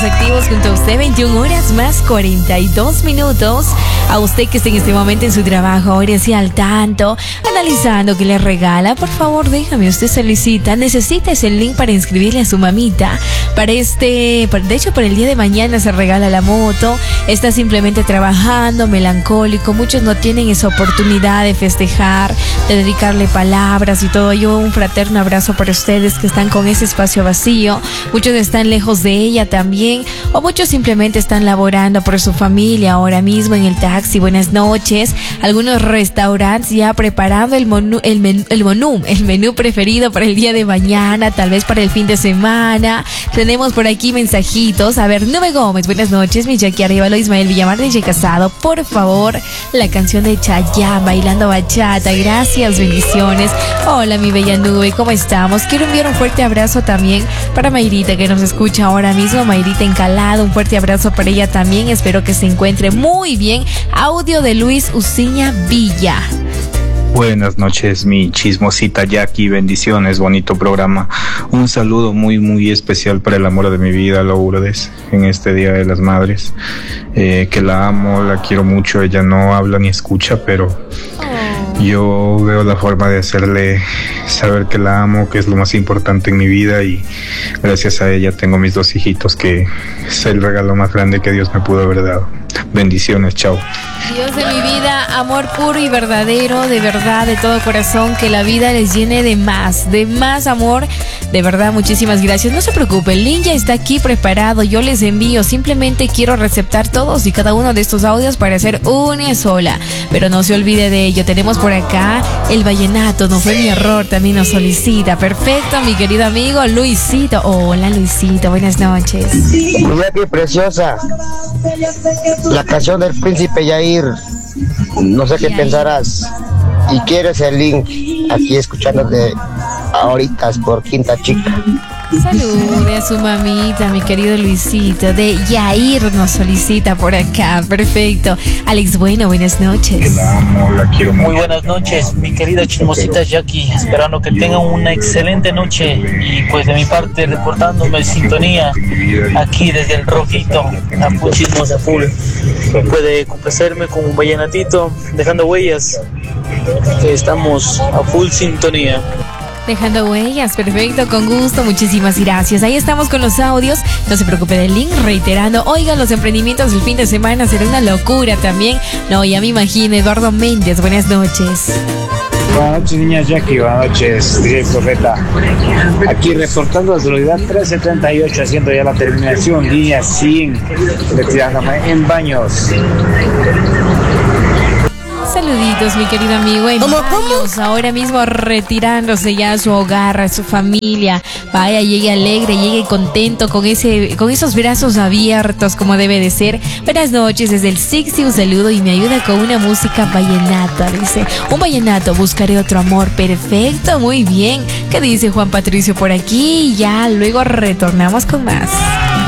activos junto a usted, 21 horas más 42 minutos. A usted que está en este momento en su trabajo, ahora sí al tanto, analizando qué le regala, por favor, déjame, usted solicita, necesita ese link para inscribirle a su mamita. De hecho, para el día de mañana se regala la moto. Está simplemente trabajando, melancólico. Muchos no tienen esa oportunidad de festejar, de dedicarle palabras y todo. Yo un fraterno abrazo para ustedes que están con ese espacio vacío. Muchos están lejos de ella también, o muchos simplemente están laborando por su familia ahora mismo en el taxi. Buenas noches. Algunos restaurantes ya preparando el menú preferido para el día de mañana, tal vez para el fin de semana. Tenemos por aquí mensajitos. A ver, Nube Gómez, buenas noches. Mi Jackie Arevalo, Ismael Villamar de Casado. Por favor, la canción de Chayanne, Bailando Bachata. Gracias, bendiciones. Hola, mi bella Nube, ¿cómo estamos? Quiero enviar un fuerte abrazo también para Mayrita, que nos escucha ahora mismo. Mayrita Encalado, un fuerte abrazo para ella también. Espero que se encuentre muy bien. Audio de Luis Uciña Villa. Buenas noches, mi chismosita Jackie, bendiciones, bonito programa. Un saludo muy, muy especial para el amor de mi vida, Lourdes, en este Día de las Madres. Que la amo, la quiero mucho, ella no habla ni escucha, pero yo veo la forma de hacerle saber que la amo, que es lo más importante en mi vida, y gracias a ella tengo mis 2 hijitos, que es el regalo más grande que Dios me pudo haber dado. Bendiciones, chao. Dios de mi vida, amor puro y verdadero, de verdad, de todo corazón, que la vida les llene de más amor, de verdad, muchísimas gracias. No se preocupe, el link ya está aquí preparado, yo les envío, simplemente quiero receptar todos y cada uno de estos audios para hacer una sola, pero no se olvide de ello. Tenemos por acá el vallenato, no fue mi error, también nos solicita. Perfecto, mi querido amigo Luisito. Hola, Luisito, buenas noches. Mira qué preciosa la canción del Príncipe Yair. No sé qué pensarás. Y quieres el link aquí escuchándote ahorita por Quinta Chica. Salude a su mamita, mi querido Luisito. De Yair nos solicita por acá. Perfecto. Alex Bueno, buenas noches. La amo, la quiero mucho. Muy buenas noches, mi querida chismosita Jackie. Esperando que tengan una excelente noche. Y pues de mi parte, reportándome en sintonía aquí desde el Rojito, a full chismos a full. Puede complacerme con un vallenatito, dejando huellas, que estamos a full sintonía. Dejando huellas, perfecto, con gusto, muchísimas gracias. Ahí estamos con los audios, no se preocupe del link, reiterando, oigan, los emprendimientos del fin de semana será una locura también. No, ya me imagino. Eduardo Méndez, buenas noches. Buenas noches, niña Jackie, buenas noches, DJ Profeta. Aquí reportando la unidad 1338, haciendo ya la terminación, línea 100, retirándome en Baños. Saluditos, mi querido amigo. En Baños, ahora mismo retirándose ya a su hogar, a su familia. Vaya, llegue alegre, llegue contento, con esos brazos abiertos como debe de ser. Buenas noches, desde el Sixty, un saludo y me ayuda con una música vallenata. Dice, un vallenato, buscaré otro amor. Perfecto, muy bien. ¿Qué dice Juan Patricio por aquí? Ya luego retornamos con más.